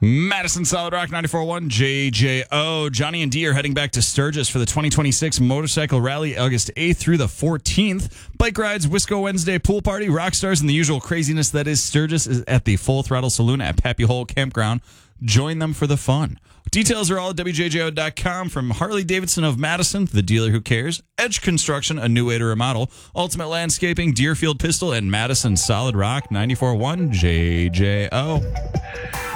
Madison Solid Rock 94.1 JJO. Johnny and Dee are heading back to Sturgis for the 2026 Motorcycle Rally, August 8th through the 14th. Bike rides, Wisco Wednesday, pool party, rock stars, and the usual craziness that is Sturgis is at the Full Throttle Saloon at Pappy Hole Campground. Join them for the fun. Details are all at WJJO.com. From Harley Davidson of Madison, the dealer who cares, Edge Construction, a new way to remodel, Ultimate Landscaping, Deerfield Pistol, and Madison Solid Rock 94.1 JJO.